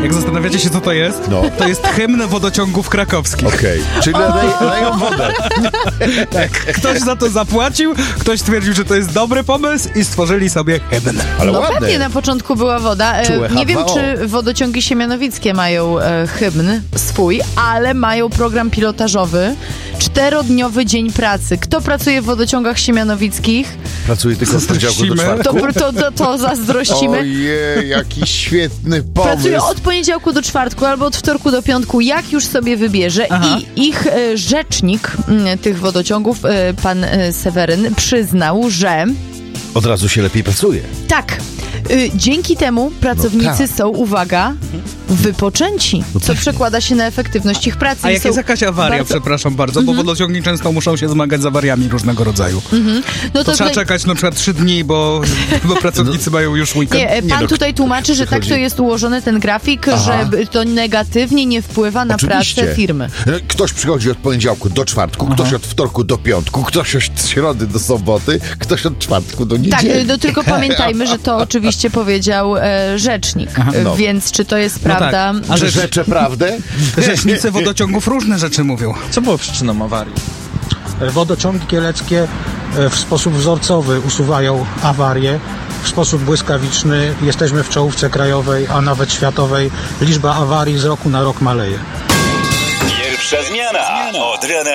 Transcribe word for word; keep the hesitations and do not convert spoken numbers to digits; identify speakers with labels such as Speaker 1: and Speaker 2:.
Speaker 1: Jak zastanawiacie się, co to jest,
Speaker 2: No.
Speaker 1: to jest hymn wodociągów krakowskich.
Speaker 2: Okej, okay. Czyli lej, leją wodę.
Speaker 1: Tak. Ktoś za to zapłacił, ktoś stwierdził, że to jest dobry pomysł i stworzyli sobie hymn.
Speaker 2: Ale
Speaker 3: no
Speaker 2: ładny.
Speaker 3: pewnie na początku była woda. E,
Speaker 2: Czułe
Speaker 3: nie wiem,
Speaker 2: H dwa O.
Speaker 3: czy wodociągi siemianowickie mają e, hymn swój, ale mają program pilotażowy. Czterodniowy dzień pracy. Kto pracuje w wodociągach siemianowickich?
Speaker 2: Pracuje tylko z poniedziałku do
Speaker 1: Zazdrościmy.
Speaker 2: czwartku.
Speaker 3: To, to, to, to zazdrościmy.
Speaker 2: Ojej, jaki świetny
Speaker 3: Pracuje
Speaker 2: pomysł.
Speaker 3: od poniedziałku do czwartku albo od wtorku do piątku, jak już sobie wybierze.
Speaker 1: Aha.
Speaker 3: I ich e, rzecznik m, tych wodociągów, e, pan e, Seweryn, przyznał, że
Speaker 2: Od razu się lepiej pracuje.
Speaker 3: tak, y, dzięki temu pracownicy
Speaker 2: No tak.
Speaker 3: są, uwaga, wypoczęci, co przekłada się na efektywność ich pracy.
Speaker 1: A
Speaker 3: I
Speaker 1: jak
Speaker 3: są
Speaker 1: jest jakaś awaria,
Speaker 3: bardzo-
Speaker 1: przepraszam bardzo, bo wodociągi często muszą się zmagać z awariami różnego rodzaju.
Speaker 3: No
Speaker 1: To trzeba
Speaker 3: tutaj-
Speaker 1: czekać na przykład trzy dni, bo, bo pracownicy mają już weekend.
Speaker 3: Nie, pan
Speaker 2: Nie, no,
Speaker 3: tutaj tłumaczy, że tak
Speaker 2: przychodzi-
Speaker 3: to jest ułożony ten grafik,
Speaker 2: Aha.
Speaker 3: że to negatywnie nie wpływa na
Speaker 2: Oczywiście.
Speaker 3: pracę firmy.
Speaker 2: Ktoś przychodzi od poniedziałku do czwartku, ktoś od wtorku do piątku, ktoś od środy do soboty, ktoś od czwartku do
Speaker 3: Tak,
Speaker 2: niedzieli.
Speaker 3: y, no tylko pamiętajmy, że to oczywiście powiedział e, rzecznik, e,
Speaker 2: no.
Speaker 3: więc czy to jest
Speaker 1: No tak.
Speaker 3: prawda?
Speaker 1: A
Speaker 2: Czy
Speaker 1: rzecz,
Speaker 2: rzeczę prawdę?
Speaker 1: rzecznicy wodociągów różne rzeczy mówią.
Speaker 4: Co było przyczyną awarii? Wodociągi kieleckie e, w sposób wzorcowy usuwają awarie, w sposób błyskawiczny. Jesteśmy w czołówce krajowej, a nawet światowej. Liczba awarii z roku na rok maleje.
Speaker 5: Pierwsza zmiana od rana